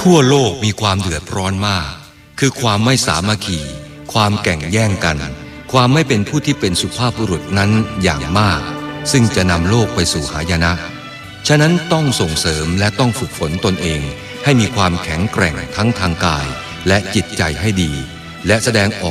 ทั่วโลกมีความเดือดร้อนมากคือความไม่สามัคคีความแก่งแย่งกันความไม่เป็นผู้ที่เป็นสุภาพบุรุษนั้นอย่างมากซึ่งจะนำโลกไปสู่หายนะฉะนั้นต้องส่งเสริมและต้องฝึกฝนตนเองให้มีความแข็งแกร่งทั้งทางกายและจิตใจให้ดีและแสดงออก